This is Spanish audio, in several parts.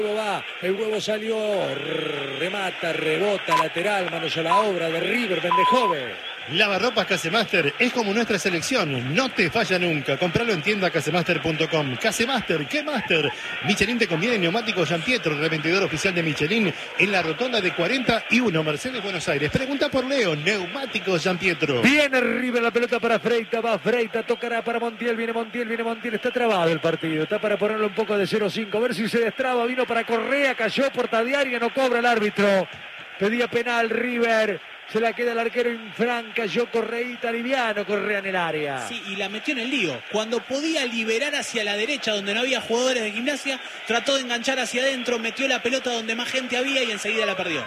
El huevo salió, remata, rebota, lateral, manos a la obra de River, Bendejove. Lavarropas Casemaster es como nuestra selección, no te falla nunca. Compralo en tienda casemaster.com. Casemaster, ¿qué Master? Michelin te conviene neumáticos Gianpietro, revendedor oficial de Michelin en la rotonda de 41, Mercedes, Buenos Aires. Pregunta por Leo, neumáticos Gianpietro. Viene River, la pelota para Freita, va Freita, tocará para Montiel, viene Montiel, está trabado el partido, está para ponerlo un poco de 0-5, a ver si se destraba, vino para Correa, cayó por Tadiaria, no cobra el árbitro, pedía penal River. Se la queda el arquero Infran, cayó Correíta, liviano, Correa en el área. Sí, y la metió en el lío. Cuando podía liberar hacia la derecha, donde no había jugadores de Gimnasia, trató de enganchar hacia adentro, metió la pelota donde más gente había y enseguida la perdió.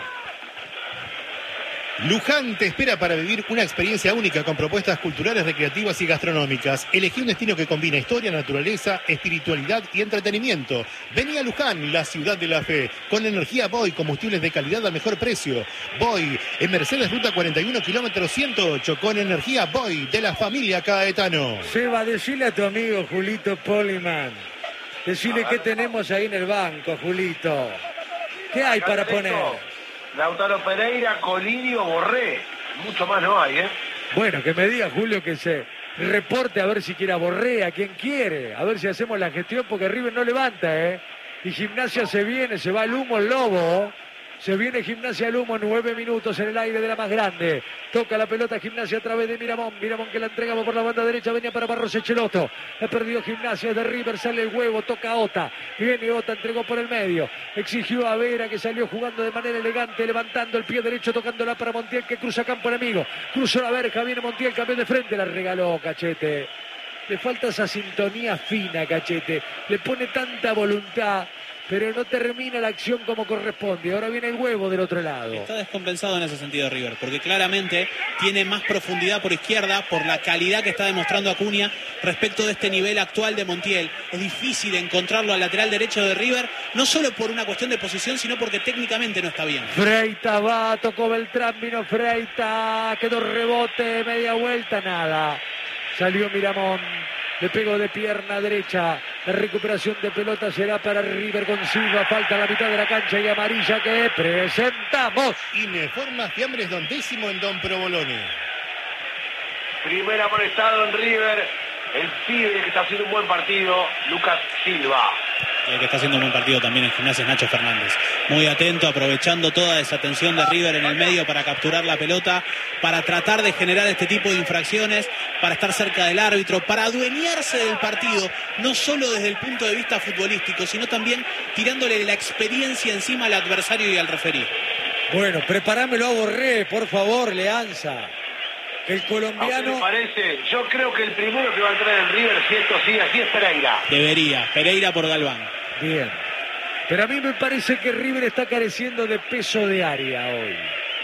Luján te espera para vivir una experiencia única con propuestas culturales, recreativas y gastronómicas. Elegí un destino que combina historia, naturaleza, espiritualidad y entretenimiento. Vení a Luján, la ciudad de la fe, con energía Boy, combustibles de calidad a mejor precio. Boy, en Mercedes Ruta 41, kilómetro 108, con energía Boy, de la familia Caetano. Seba, decile a tu amigo Julito Poliman, decile qué tenemos ahí en el banco, Julito. ¿Qué hay para poner? Lautaro Pereira, Colidio, Borré. Mucho más no hay, ¿eh? Bueno, que me diga Julio que se reporte a ver si quiere a Borré, a quien quiere. A ver si hacemos la gestión porque River no levanta, ¿eh? Y Gimnasia se viene, se va al humo el Lobo. Se viene Gimnasia al humo, 9 minutos en el aire de la más grande. Toca la pelota Gimnasia a través de Miramón. Miramón que la entregamos por la banda derecha. Venía para Barros Echeloto. Ha perdido Gimnasia de River. Sale el huevo. Toca a Ota. Viene Ota. Entregó por el medio. Exigió a Vera que salió jugando de manera elegante. Levantando el pie derecho. Tocándola para Montiel que cruza campo enemigo. Cruzó la verja. Viene Montiel. Cambió de frente. La regaló Cachete. Le falta esa sintonía fina, Cachete. Le pone tanta voluntad, pero no termina la acción como corresponde. Ahora viene el huevo del otro lado. Está descompensado en ese sentido River, porque claramente tiene más profundidad por izquierda, por la calidad que está demostrando Acuña respecto de este nivel actual de Montiel. Es difícil encontrarlo al lateral derecho de River, no solo por una cuestión de posición, sino porque técnicamente no está bien. Freita va, tocó Beltrán, vino Freita, quedó rebote, media vuelta, nada. Salió Miramón. Le pegó de pierna derecha. La recuperación de pelota será para River con Silva. Falta la mitad de la cancha y amarilla que presentamos. Ineforma Fiambres Don Décimo en Don Provolone. Primer amonestado en River. El pibe que está haciendo un buen partido, Lucas Silva. El que está haciendo un buen partido también en Gimnasia es Nacho Fernández. Muy atento, aprovechando toda esa tensión de River en el medio para capturar la pelota, para tratar de generar este tipo de infracciones, para estar cerca del árbitro, para adueñarse del partido, no solo desde el punto de vista futbolístico, sino también tirándole la experiencia encima al adversario y al referí. Bueno, preparámelo a Borré, por favor, Leanza. El colombiano... Me parece, yo creo que el primero que va a entrar en River, si esto sigue así, es Pereira. Debería, Pereira por Galván. Bien. Pero a mí me parece que River está careciendo de peso de área hoy.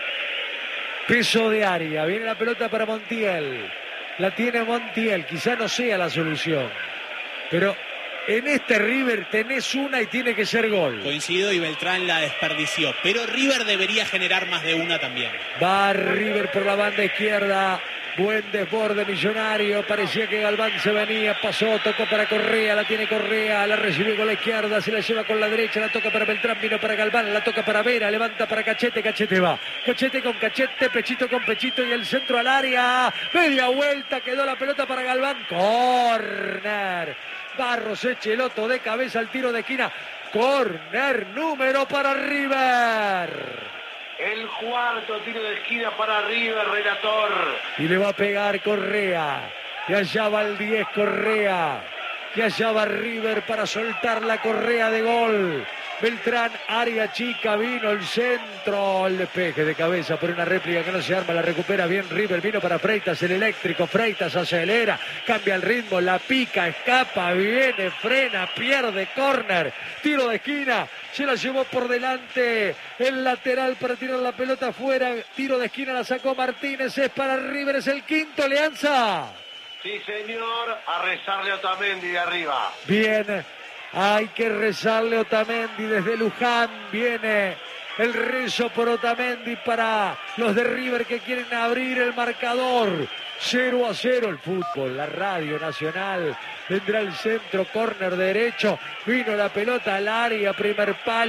Peso de área. Viene la pelota para Montiel. La tiene Montiel. Quizá no sea la solución. Pero en este River tenés una y tiene que ser gol. Coincido y Beltrán la desperdició. Pero River debería generar más de una también. Va River por la banda izquierda. Buen desborde Millonario, parecía que Galván se venía, pasó, tocó para Correa, la tiene Correa, la recibe con la izquierda, se la lleva con la derecha, la toca para Beltrán, vino para Galván, la toca para Vera, levanta para Cachete, Cachete va, Cachete con Cachete, pechito con pechito y el centro al área, media vuelta, quedó la pelota para Galván, córner, Barros Echeloto de cabeza al tiro de esquina, córner número para River. El cuarto tiro de esquina para River, relator. Y le va a pegar Correa. Y allá va el 10 Correa. Y allá va River para soltar la Correa de gol. Beltrán, área chica, vino el centro, el despeje de cabeza por una réplica que no se arma, la recupera bien River, vino para Freitas, el eléctrico, Freitas acelera, cambia el ritmo, la pica, escapa, viene, frena, pierde, córner, tiro de esquina, se la llevó por delante el lateral para tirar la pelota afuera, tiro de esquina, la sacó Martínez, es para River, es el quinto, Leanza. Sí, señor, a rezarle a Otamendi de arriba. Bien. Hay que rezarle a Otamendi desde Luján. Viene el rezo por Otamendi para los de River que quieren abrir el marcador. 0-0 el fútbol, la radio nacional. Tendrá el centro, córner derecho. Vino la pelota al área, primer palo.